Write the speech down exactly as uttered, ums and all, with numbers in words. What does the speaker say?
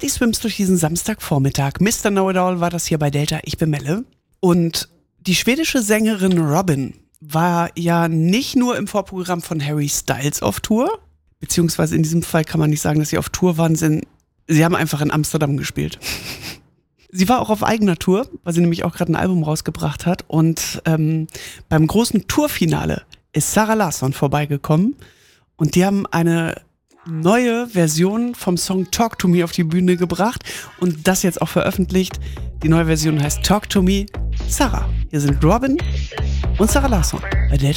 Party Swims durch diesen Samstagvormittag. Mister Know-It-All war das hier bei Delta. Ich bin Melle. Und die schwedische Sängerin Robyn war ja nicht nur im Vorprogramm von Harry Styles auf Tour, beziehungsweise in diesem Fall kann man nicht sagen, dass sie auf Tour waren, sind, sie haben einfach in Amsterdam gespielt. Sie war auch auf eigener Tour, weil sie nämlich auch gerade ein Album rausgebracht hat. Und ähm, beim großen Tourfinale ist Zara Larsson vorbeigekommen. Und die haben eine neue Version vom Song Talk to Me auf die Bühne gebracht. Und das jetzt auch veröffentlicht. Die neue Version heißt Talk to Me, Zara. Hier sind Robyn und Zara Larsson bei Delta.